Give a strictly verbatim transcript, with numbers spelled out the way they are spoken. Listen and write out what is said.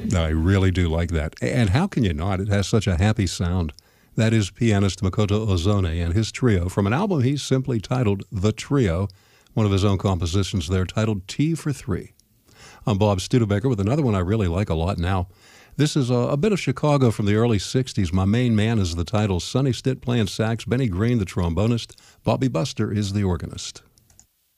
I really do like that. And how can you not? It has such a happy sound. That is pianist Makoto Ozone and his trio from an album he's simply titled The Trio, one of his own compositions there titled Tea for Three. I'm Bob Studebaker with another one I really like a lot now. This is a, a bit of Chicago from the early sixties. My Main Man is the title. Sonny Stitt playing sax, Benny Green the trombonist, Bobby Buster is the organist.